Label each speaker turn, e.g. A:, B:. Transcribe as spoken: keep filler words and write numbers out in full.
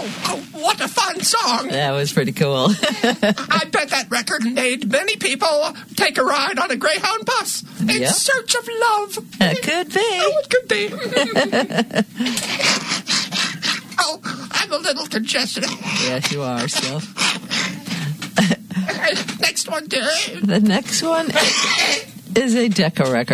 A: Oh, oh, what a fun song.
B: That was pretty cool.
A: I bet that record made many people take a ride on a Greyhound bus in
B: Yep.
A: search of love.
B: It could be.
A: Oh, it could be. Oh, I'm a little congested.
B: Yes, you are still.
A: Next one, dear.
B: The next one is a Decca record.